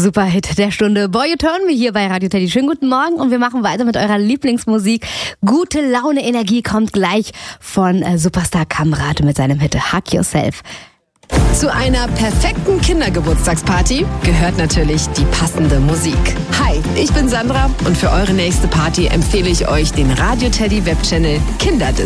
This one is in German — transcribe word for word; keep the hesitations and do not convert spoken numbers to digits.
Superhit der Stunde. Boy, You Turn Me hier bei Radio Teddy. Schönen guten Morgen und wir machen weiter mit eurer Lieblingsmusik. Gute Laune, Energie kommt gleich von äh, Superstar Kamrat mit seinem Hit Hug Yourself. Zu einer perfekten Kindergeburtstagsparty gehört natürlich die passende Musik. Hi, ich bin Sandra und für eure nächste Party empfehle ich euch den Radio Teddy Webchannel Kinderdisco.